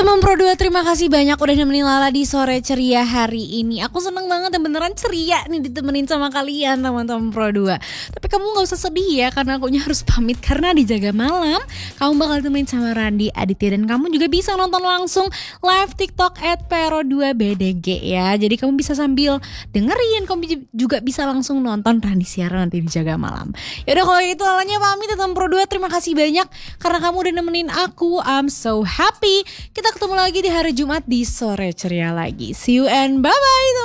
Teman Pro 2, terima kasih banyak udah nemenin Lala di sore ceria hari ini. Aku seneng banget dan beneran ceria nih ditemenin sama kalian teman-teman Pro 2. Tapi kamu gak usah sedih ya, karena akunya harus pamit karena di Jaga Malam kamu bakal temenin sama Randi Aditya. Dan kamu juga bisa nonton langsung live TikTok @pero2bdg ya. Jadi kamu bisa sambil dengerin, kamu juga bisa langsung nonton Randi siaran nanti di Jaga Malam. Yaudah kalau gitu Lalanya pamit teman Pro 2, terima kasih banyak karena kamu udah nemenin aku. I'm so happy. Kita ketemu lagi di hari Jumat di sore ceria lagi. See you and bye-bye.